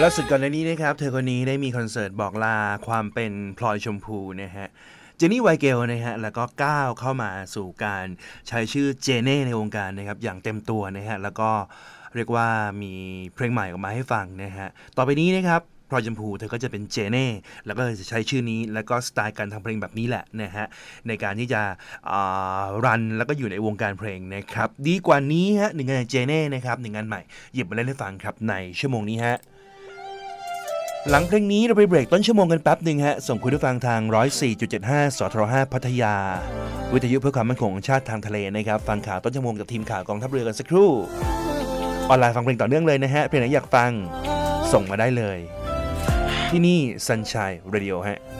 ล่าสุดก่อนหน้านี้นะครับเธอคนนี้ได้มีคอนเสิร์ตบอกลาความเป็นพลอยชมพูนะฮะเจนนี่ไวเกลนะฮะแล้วก็ก้าวเข้ามาสู่การใช้ชื่อเจเน่ในวงการนะครับอย่างเต็มตัวนะฮะแล้วก็เรียกว่ามีเพลงใหม่ออกมาให้ฟังนะฮะต่อไปนี้นะครับพลอยชมพูเธอก็จะเป็นเจเน่แล้วก็จะใช้ชื่อนี้แล้วก็สไตล์การทำเพลงแบบนี้แหละนะฮะในการที่จะรันแล้วก็อยู่ในวงการเพลงนะครับดีกว่านี้ฮะหนึ่งงานเจเน่นะครับหนึ่งงานใหม่หยิบมาเล่นให้ฟังครับในชั่วโมงนี้ฮะหลังเพลงนี้เราไปเบรกต้นชั่วโมงกันแป๊บหนึ่งฮะส่งคุณผู้ฟังทาง 104.75 สทร5พัทยาวิทยุเพื่อความมั่นคงของชาติทางทะเลนะครับฟังข่าวต้นชั่วโมงกับทีมข่าวกองทัพเรือกันสักครู่ออนไลน์ฟังเพลงต่อเนื่องเลยนะฮะเพลงไหนอยากฟังส่งมาได้เลยที่นี่ Sunshine Radio ฮะ